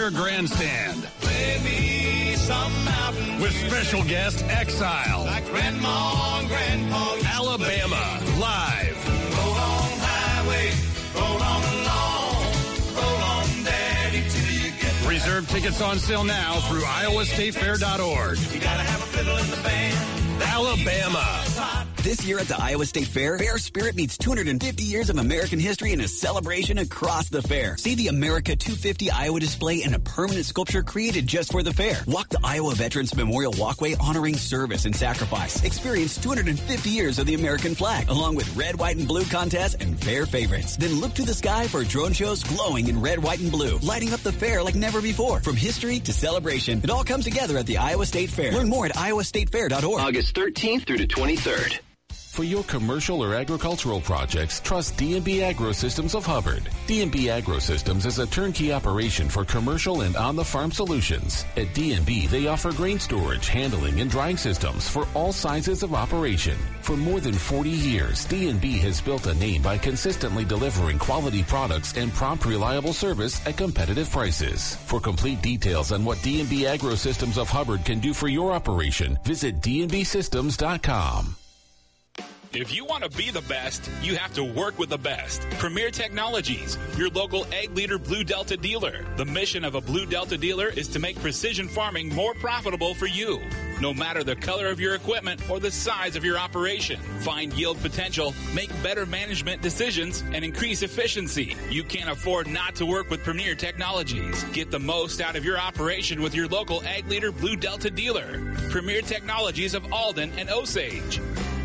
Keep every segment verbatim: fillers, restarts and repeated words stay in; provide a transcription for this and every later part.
Theater Grandstand. Play me some mountain With special guest Exile. like Grandma and Grandpa. Alabama, live. Roll on highway, roll on along, roll on daddy till you get back. Reserve tickets on sale now through iowa state fair dot org. You gotta have a fiddle in the band. Alabama. This year at the Iowa State Fair, Fair Spirit meets two hundred fifty years of American history in a celebration across the fair. See the America two fifty Iowa display and a permanent sculpture created just for the fair. Walk the Iowa Veterans Memorial Walkway honoring service and sacrifice. Experience two hundred fifty years of the American flag, along with red, white, and blue contests and fair favorites. Then look to the sky for drone shows glowing in red, white, and blue, lighting up the fair like never before. From history to celebration, it all comes together at the Iowa State Fair. Learn more at iowa state fair dot org. August thirteenth through the twenty-third. For your commercial or agricultural projects, trust D and B Agrosystems of Hubbard. D and B Agrosystems is a turnkey operation for commercial and on-the-farm solutions. At D and B, they offer grain storage, handling, and drying systems for all sizes of operation. For more than forty years, D and B has built a name by consistently delivering quality products and prompt, reliable service at competitive prices. For complete details on what D and B Agrosystems of Hubbard can do for your operation, visit d n b systems dot com. If you want to be the best, you have to work with the best. Premier Technologies, your local Ag Leader Blue Delta dealer. The mission of a Blue Delta dealer is to make precision farming more profitable for you. No matter the color of your equipment or the size of your operation, find yield potential, make better management decisions, and increase efficiency. You can't afford not to work with Premier Technologies. Get the most out of your operation with your local Ag Leader Blue Delta dealer. Premier Technologies of Alden and Osage.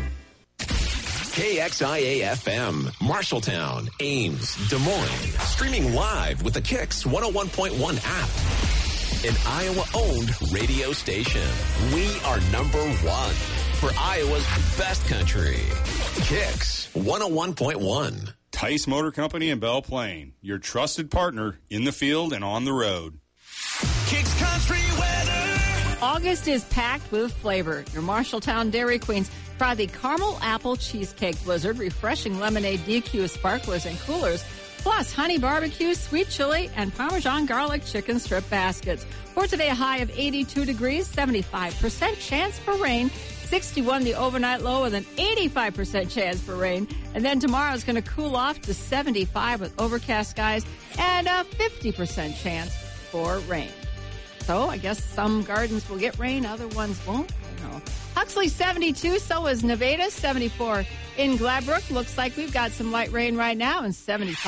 K X I A F M, Marshalltown, Ames, Des Moines. Streaming live with the Kicks one oh one point one app. An Iowa-owned radio station. We are number one for Iowa's best country. Kicks one oh one point one. Tice Motor Company in Belle Plaine, your trusted partner in the field and on the road. Kicks country weather. August is packed with flavor. Your Marshalltown Dairy Queens. Try the Caramel Apple Cheesecake Blizzard, refreshing lemonade D Q sparklers and coolers, plus honey barbecue, sweet chili, and Parmesan garlic chicken strip baskets. For today, a high of eighty-two degrees, seventy-five percent chance for rain, sixty-one the overnight low with an eighty-five percent chance for rain. And then tomorrow is going to cool off to seventy-five with overcast skies and a fifty percent chance for rain. So I guess some gardens will get rain, other ones won't. I don't know. Huxley seventy-two, so is Nevada seventy-four in Gladbrook. Looks like we've got some light rain right now, and seventy-five.